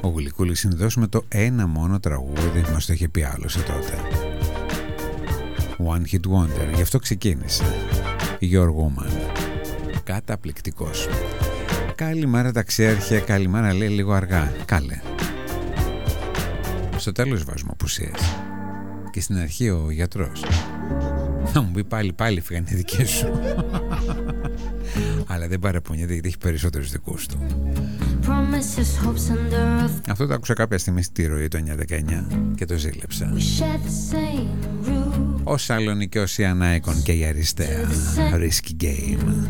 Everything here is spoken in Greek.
Ο Γλυκούλης συνδυάσουμε το ένα μόνο τραγούδι, μας το είχε πει άλλος τότε. One Hit Wonder, γι' αυτό ξεκίνησε. Your Woman. Καταπληκτικός. Καλημέρα ταξιάρχε, καλημέρα λέει λίγο αργά. Κάλε. Στο τέλος βάζουμε απουσίες. Και στην αρχή ο γιατρός θα μου πει πάλι φύγανε οι δικές σου. Αλλά δεν παραπονιέται γιατί έχει περισσότερους δικούς του. Αυτό το άκουσα κάποια στιγμή στη ροή το 9-19 και το ζήλεψα. Ο Σαλονικιός, η Ανάικον και η Αριστεία. Risky Game.